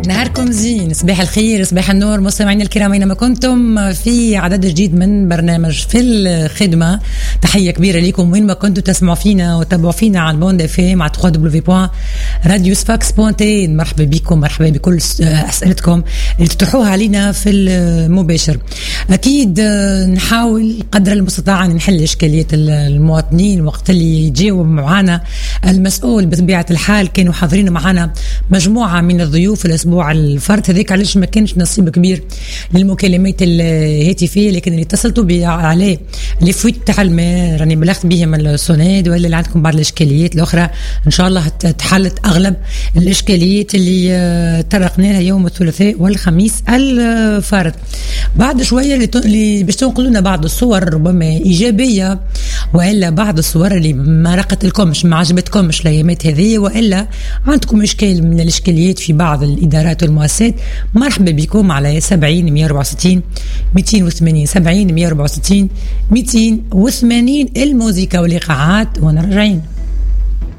نهاركم زين، صباح الخير، صباح النور مستمعينا الكرام اينما كنتم في عدد جديد من برنامج في الخدمة. تحية كبيرة لكم وين ما كنتوا تسمعوا فينا وتابعوا فينا على البوند اف ام على www.radiosfax.net. مرحبا بكم، مرحبا بكل اسئلتكم اللي تطرحوها علينا في المباشر. اكيد نحاول قدر المستطاع ان نحل اشكاليات المواطنين وقت اللي يجاوب معنا المسؤول. بطبيعة الحال كانوا حاضرين معنا مجموعة من الضيوف الأسبوع الفرد هذيك، علاش ما كانش نصيب كبير للمكالمات الهاتفية، لكن اللي اتصلتوا عليه اللي فويت تاع الماء راني بلغت بهم السوناد، ولا اللي عندكم بعض الإشكاليات الأخرى إن شاء الله تحلت أغلب الإشكاليات اللي طرقنا لها يوم الثلاثاء والخميس الفارط. بعد شوية اللي باش تنقلوا لنا بعض الصور ربما إيجابية، وإلا بعض الصور اللي ما رقت لكمش ما عجبتكمش الأيامات هذه، وإلا عندكم إشكال من الإشكاليات في بعض الإدارات والمؤسسات، مرحبا بكم على 70 164 280 70 164 280 الموسيقى والإيقاعات ونرجعين.